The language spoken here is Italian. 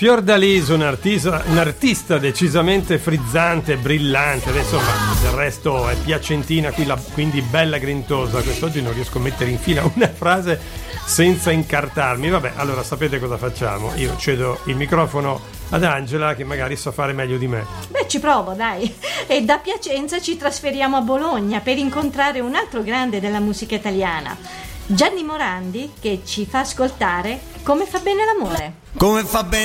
Fiordaliso, un artista decisamente frizzante, brillante, insomma, del resto è piacentina, quindi bella grintosa. Quest'oggi non riesco a mettere in fila una frase senza incartarmi. Vabbè, allora sapete cosa facciamo? Io cedo il microfono ad Angela, che magari sa fare meglio di me. Beh, ci provo, dai. E da Piacenza ci trasferiamo a Bologna per incontrare un altro grande della musica italiana, Gianni Morandi, che ci fa ascoltare Come fa bene l'amore. Come fa bene